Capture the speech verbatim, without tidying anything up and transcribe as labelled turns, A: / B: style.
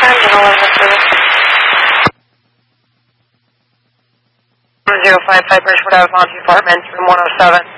A: zero five five Bridgewood Avenue, Department, room one oh seven.